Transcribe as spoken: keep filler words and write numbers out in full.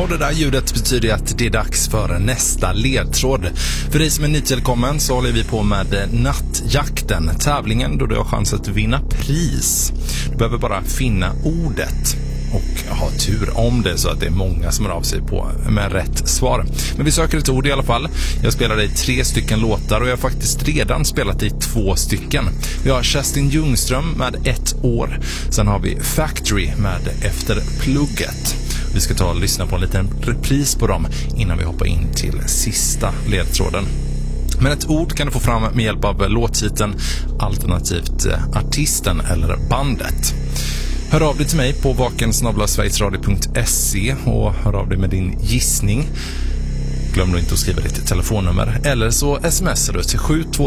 och det där ljudet betyder att det är dags för nästa ledtråd. För dig som är nytillkommen så håller vi på med nattjakten, tävlingen då du har chans att vinna pris. Du behöver bara finna ordet och ha tur om det så att det är många som är av sig på med rätt svar. Men vi söker ett ord i alla fall. Jag spelar i tre stycken låtar och jag har faktiskt redan spelat i två stycken. Vi har Kerstin Ljungström med Ett år. Sen har vi Factory med Efter plugget. Vi ska ta och lyssna på en liten repris på dem innan vi hoppar in till sista ledtråden. Men ett ord kan du få fram med hjälp av låttiteln, alternativt artisten eller bandet. Hör av dig till mig på vaken snabel-a sverigesradio punkt se och hör av dig med din gissning. Glöm då inte att skriva ditt telefonnummer eller så smsar du till sju två